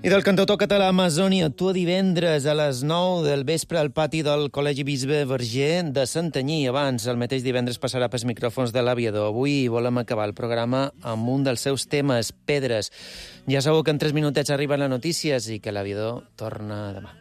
I del cantautor català Amazònia actua divendres a les 9 del vespre al pati del Col·legi Bisbe Verger de Santanyí. Abans, el mateix divendres passarà pels micròfons de l'Aviador. Avui volem acabar el programa amb un dels seus temes, Pedres. Ja sabeu que en 3 minutets arriben les notícies i que l'Aviador torna demà.